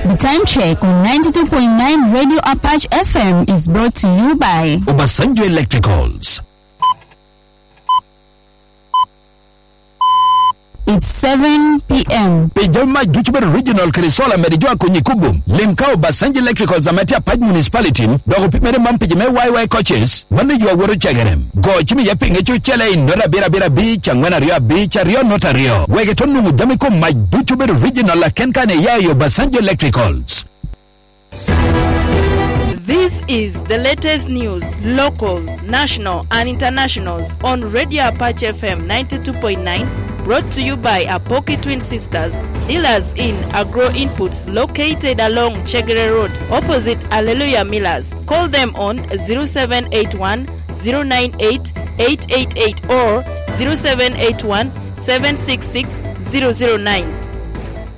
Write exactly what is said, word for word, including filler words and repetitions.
The time check on ninety-two point nine Radio Apache F M is brought to you by Obasanjo Electricals. It's seven p.m. Pejama Juchber Regional Krisola Merijua Kunyikubum. Limkao Obasanjo Electricals Amatia Paj Municipality. Dogo pimere mampijime Y Y coaches. Wanda you are woro chagerem. Go chimi yaping echu chele in Nora Bira Bira Beach and Wena Rio Beach Rio Nota Rio. Wegetonu Mudamiko my Juchber Regional Kenkane Yayo Obasanjo Electricals. This is the latest news, locals, national and internationals on Radio Apache F M ninety-two point nine, brought to you by Apoki Twin Sisters, dealers in Agro Inputs located along Chegere Road, opposite Alleluia Millers. Call them on zero seven eight one, zero nine eight, eight eight eight or zero seven eight one, seven six six, zero zero nine.